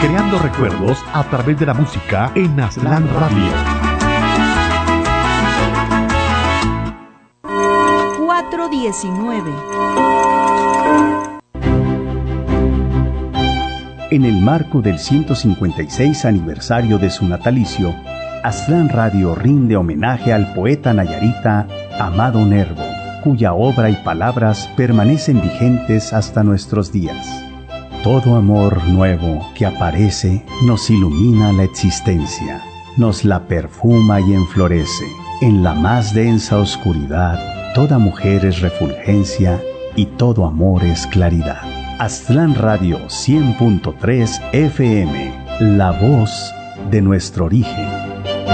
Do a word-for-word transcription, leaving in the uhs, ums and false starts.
creando recuerdos a través de la música en Aztlán Radio. cuatro diecinueve. En el marco del ciento cincuenta y seis aniversario de su natalicio, Aztlán Radio rinde homenaje al poeta nayarita Amado Nervo, cuya obra y palabras permanecen vigentes hasta nuestros días. Todo amor nuevo que aparece nos ilumina la existencia, nos la perfuma y enflorece. En la más densa oscuridad, toda mujer es refulgencia y todo amor es claridad. Aztlán Radio cien punto tres F M, la voz de nuestro origen.